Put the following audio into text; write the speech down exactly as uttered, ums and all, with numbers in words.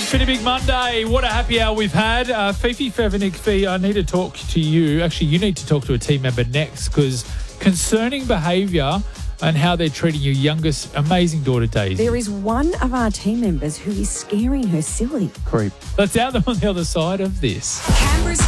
Pretty Big Monday. What a happy hour we've had. Uh, Fifi Fevenik, Fee, I need to talk to you. Actually, you need to talk to a team member next because concerning behaviour and how they're treating your youngest amazing daughter, Daisy. There is one of our team members who is scaring her silly. Creep. Let's out them on the other side of this. Canberra's